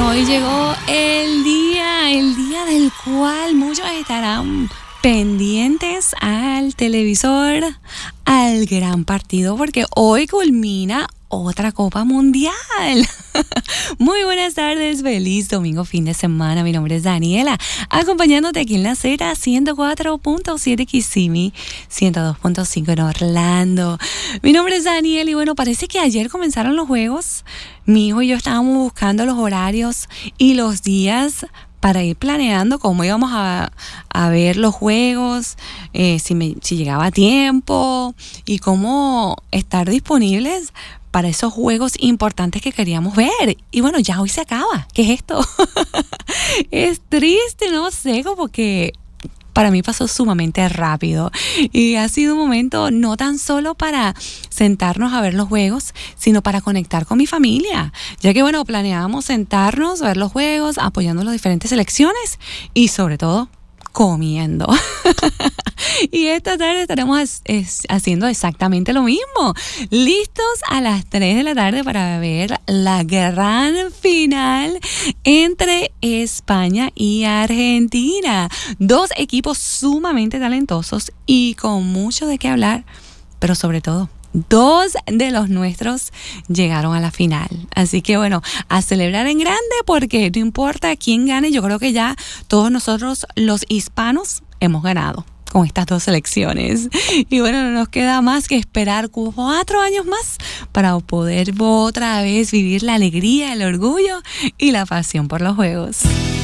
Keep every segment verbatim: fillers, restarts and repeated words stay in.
hoy llegó el día, el día del cual muchos estarán pendientes al televisor, al gran partido, porque hoy culmina otra Copa Mundial. Muy buenas tardes, feliz domingo, fin de semana. Mi nombre es Daniela, acompañándote aquí en la Z ciento cuatro punto siete Kissimmee, ciento dos punto cinco en Orlando. Mi nombre es Daniela y bueno, parece que ayer comenzaron los juegos. Mi hijo y yo estábamos buscando los horarios y los días para ir planeando cómo íbamos a, a ver los juegos, eh, si, me, si llegaba a tiempo y cómo estar disponibles para esos juegos importantes que queríamos ver. Y bueno, ya hoy se acaba. ¿Qué es esto? Es triste, no sé, como que para mí pasó sumamente rápido y ha sido un momento no tan solo para sentarnos a ver los juegos, sino para conectar con mi familia, ya que bueno, planeábamos sentarnos a ver los juegos, apoyando las diferentes selecciones y sobre todo comiendo. Y esta tarde estaremos es, es, haciendo exactamente lo mismo, listos a las tres de la tarde para ver la gran final entre España y Argentina. Dos equipos sumamente talentosos y con mucho de qué hablar, pero sobre todo dos de los nuestros llegaron a la final. Así que bueno, a celebrar en grande, porque no importa quién gane, yo creo que ya todos nosotros los hispanos hemos ganado con estas dos selecciones. Y bueno, no nos queda más que esperar cuatro años más para poder otra vez vivir la alegría, el orgullo y la pasión por los juegos.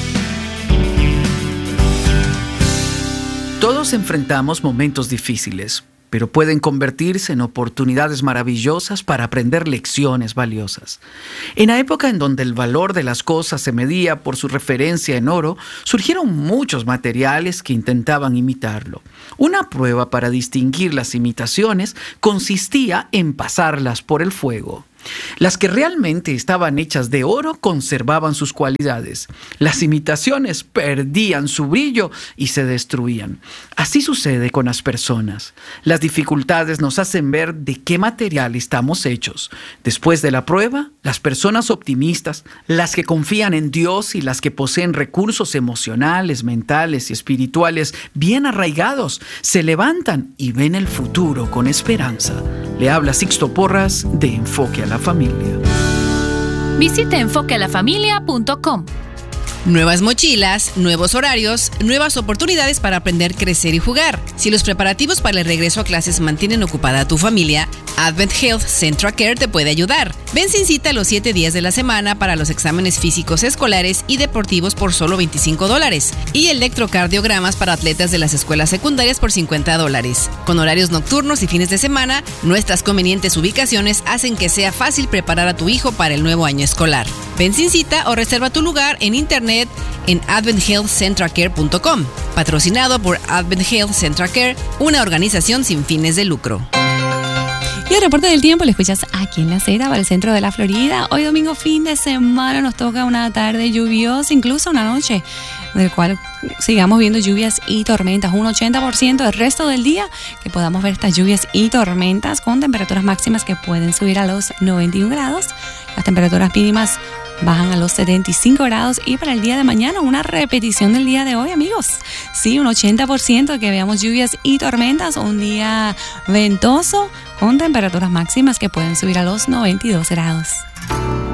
Todos enfrentamos momentos difíciles, pero pueden convertirse en oportunidades maravillosas para aprender lecciones valiosas. En la época en donde el valor de las cosas se medía por su referencia en oro, surgieron muchos materiales que intentaban imitarlo. Una prueba para distinguir las imitaciones consistía en pasarlas por el fuego. Las que realmente estaban hechas de oro conservaban sus cualidades. Las imitaciones perdían su brillo y se destruían. Así sucede con las personas. Las dificultades nos hacen ver de qué material estamos hechos. Después de la prueba, las personas optimistas, las que confían en Dios y las que poseen recursos emocionales, mentales y espirituales bien arraigados, se levantan y ven el futuro con esperanza. Le habla Sixto Porras de Enfoque a la Familia. Visite enfoque a la familia punto com. Nuevas mochilas, nuevos horarios, nuevas oportunidades para aprender, crecer y jugar. Si los preparativos para el regreso a clases mantienen ocupada a tu familia, Advent Health Central Care te puede ayudar. Ven sin cita los siete días de la semana para los exámenes físicos escolares y deportivos por solo veinticinco dólares y electrocardiogramas para atletas de las escuelas secundarias por cincuenta dólares. Con horarios nocturnos y fines de semana, nuestras convenientes ubicaciones hacen que sea fácil preparar a tu hijo para el nuevo año escolar. Ven sin cita o reserva tu lugar en internet en advent health central care punto com, patrocinado por Advent Health Central Care, una organización sin fines de lucro. Y el reporte del tiempo lo escuchas aquí en la Z para el centro de la Florida. Hoy domingo, fin de semana, nos toca una tarde lluviosa, incluso una noche, del cual sigamos viendo lluvias y tormentas. Un ochenta por ciento del resto del día que podamos ver estas lluvias y tormentas con temperaturas máximas que pueden subir a los noventa y un grados. Las temperaturas mínimas bajan a los setenta y cinco grados y para el día de mañana una repetición del día de hoy, amigos. Sí, un ochenta por ciento que veamos lluvias y tormentas, un día ventoso con temperaturas máximas que pueden subir a los noventa y dos grados.